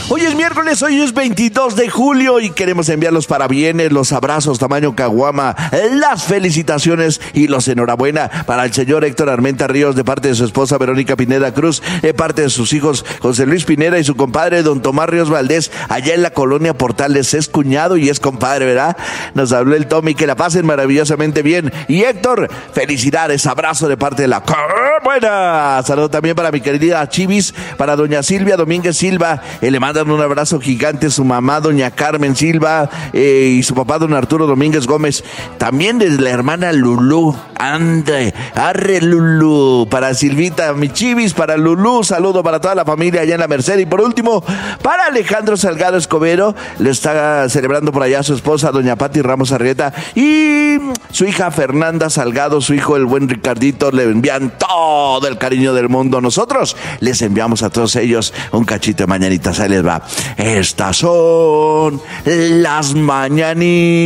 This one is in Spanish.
Hoy es miércoles, hoy es 22 de julio y queremos enviar los parabienes, los abrazos tamaño caguama, las felicitaciones y los enhorabuena para el señor Héctor Armenta Ríos de parte de su esposa Verónica Pineda Cruz, de parte de sus hijos José Luis Pineda y su compadre don Tomás Ríos Valdés, allá en la colonia Portales. Es cuñado y es compadre, ¿verdad? Nos habló el Tommy, que la pasen maravillosamente bien. Y Héctor, felicidades, abrazo de parte de la buena. Saludo también para mi querida Chivis, para doña Silvia Domínguez Silva, le mandan un abrazo gigante su mamá doña Carmen Silva y su papá don Arturo Domínguez Gómez, también desde la hermana Lulú. Ande, arre Lulú, para Silvita, mi Chivis, para Lulú, saludo para toda la familia allá en la Merced. Y por último, para Alejandro Salgado Escobedo, le está celebrando por allá su esposa doña Pati Ramos Arrieta y su hija Fernanda Salgado, su hijo el buen Ricardito, le envían todo el cariño del mundo. Nosotros les enviamos a todos ellos un cachito de mañanitas. Ahí les va. Estas son las mañanitas.